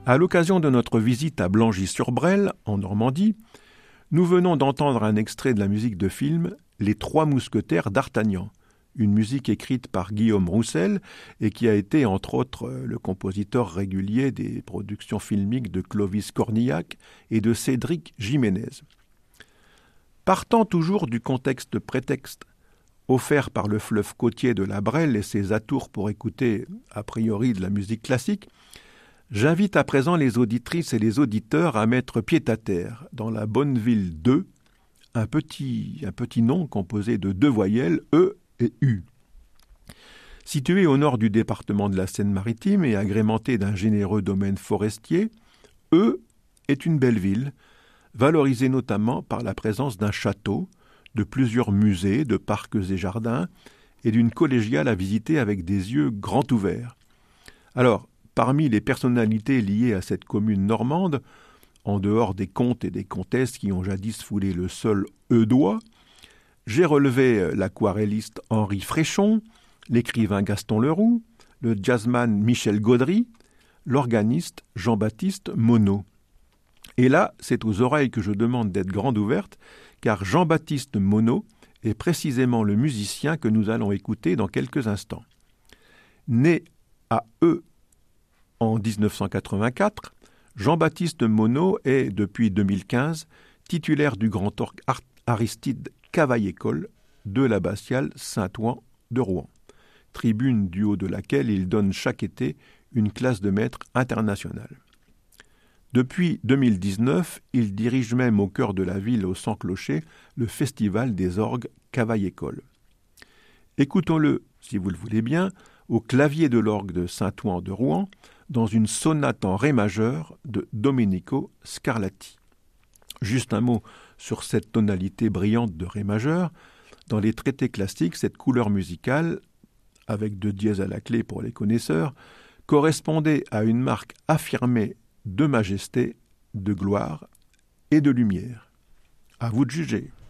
À l'occasion de notre visite à Blangy-sur-Brel, en Normandie, nous venons d'entendre un extrait de la musique de film Les Trois Mousquetaires d'Artagnan, une musique écrite par Guillaume Roussel et qui a été, entre autres, le compositeur régulier des productions filmiques de Clovis Cornillac et de Cédric Jiménez. Partant toujours du contexte-prétexte offert par le fleuve côtier de la Brelle et ses atours pour écouter, a priori, de la musique classique, j'invite à présent les auditrices et les auditeurs à mettre pied à terre dans la bonne ville d'Eu, un petit nom composé de deux voyelles, E et U. Situé au nord du département de la Seine-Maritime et agrémenté d'un généreux domaine forestier, Eu est une belle ville, valorisée notamment par la présence d'un château, de plusieurs musées, de parcs et jardins, et d'une collégiale à visiter avec des yeux grands ouverts. Alors, parmi les personnalités liées à cette commune normande, en dehors des comtes et des comtesses qui ont jadis foulé le sol eudois, j'ai relevé l'aquarelliste Henri Fréchon, l'écrivain Gaston Leroux, le jazzman Michel Gaudry, l'organiste Jean-Baptiste Monod. Et là, c'est aux oreilles que je demande d'être grandes ouvertes, car Jean-Baptiste Monod est précisément le musicien que nous allons écouter dans quelques instants. Né à Eu en 1984, Jean-Baptiste Monod est, depuis 2015, titulaire du grand orgue Aristide Cavaillé-Coll de l'abbatiale Saint-Ouen de Rouen, tribune du haut de laquelle il donne chaque été une classe de maître internationale. Depuis 2019, il dirige même au cœur de la ville, au Sans-Clocher, le Festival des orgues Cavaillé-Coll. Écoutons-le, si vous le voulez bien, au clavier de l'orgue de Saint-Ouen de Rouen, dans une sonate en ré majeur de Domenico Scarlatti. Juste un mot sur cette tonalité brillante de ré majeur. Dans les traités classiques, cette couleur musicale, avec deux dièses à la clé pour les connaisseurs, correspondait à une marque affirmée de majesté, de gloire et de lumière. À vous de juger.